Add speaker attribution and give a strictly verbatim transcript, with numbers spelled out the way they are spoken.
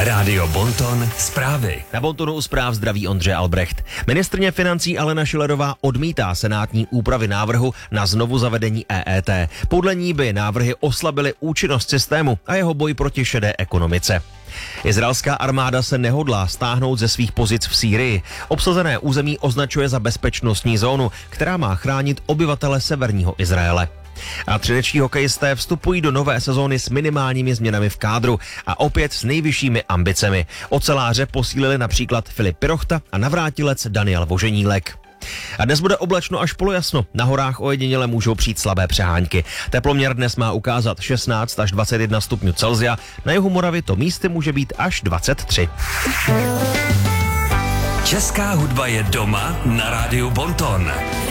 Speaker 1: Rádio Bonton, zprávy.
Speaker 2: Na Bontonu u zpráv zdraví Ondřej Albrecht. Ministryně financí Alena Schillerová odmítá senátní úpravy návrhu na znovu zavedení E E T. Podle ní by návrhy oslabily účinnost systému a jeho boj proti šedé ekonomice. Izraelská armáda se nehodlá stáhnout ze svých pozic v Sýrii. Obsazené území označuje za bezpečnostní zónu, která má chránit obyvatele severního Izraele. A třinečtí hokejisté vstupují do nové sezóny s minimálními změnami v kádru a opět s nejvyššími ambicemi. Oceláře posílili například Filip Pirochta a navrátilec Daniel Voženílek. A dnes bude oblačno až polojasno. Na horách ojediněle můžou přijít slabé přehánky. Teploměr dnes má ukázat šestnáct až dvacet jedna stupňů Celsia. Na jihu Moravy to místy může být až dvacet tři.
Speaker 1: Česká hudba je doma na Rádiu Bonton.